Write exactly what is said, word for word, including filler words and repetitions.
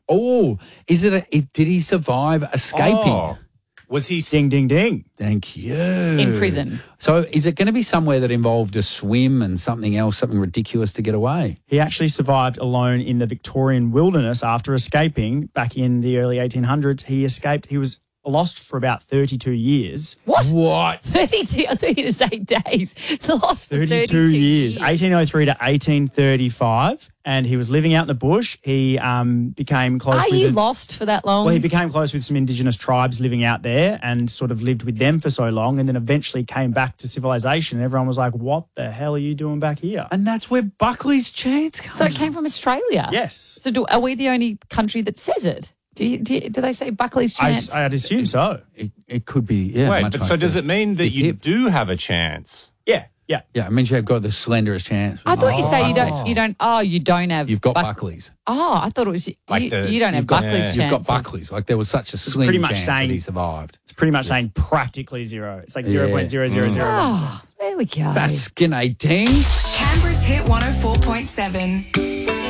Oh, is it? A, it did he survive escaping? Oh. Was he... Ding, ding, ding. Thank you. In prison. So is it going to be somewhere that involved a swim and something else, something ridiculous to get away? He actually survived alone in the Victorian wilderness after escaping back in the early eighteen hundreds. He escaped. He was lost for about thirty-two years. What? What? thirty-two, I thought you were say days. Lost for thirty-two, thirty-two years, years. eighteen oh three to eighteen thirty-five, and he was living out in the bush. He um, became close Are with... you the- lost for that long? Well, he became close with some Indigenous tribes living out there and sort of lived with them for so long, and then eventually came back to civilization, and everyone was like, what the hell are you doing back here? And that's where Buckley's chance comes so it came from Australia? Yes. So do, are we the only country that says it? Do, you, do, you, do they say Buckley's I, chance? I'd assume so. It, it could be, yeah. Wait, much but like so does the- it mean that the you hip. do have a chance? Yeah, yeah. Yeah, it means you've got the slenderest chance. I thought you say you don't, you don't, oh, you don't have. You've got Buck- Buckley's. Oh, I thought it was, Like you, the- you don't have You've got, Buckley's you've chance. got Buckley's. Like there was such a slim pretty much chance saying- that he survived. It's pretty much saying practically zero. It's like Yeah. zero point zero zero zero one percent. Oh, there we go. Fascinating. Canberra's Hit one oh four point seven.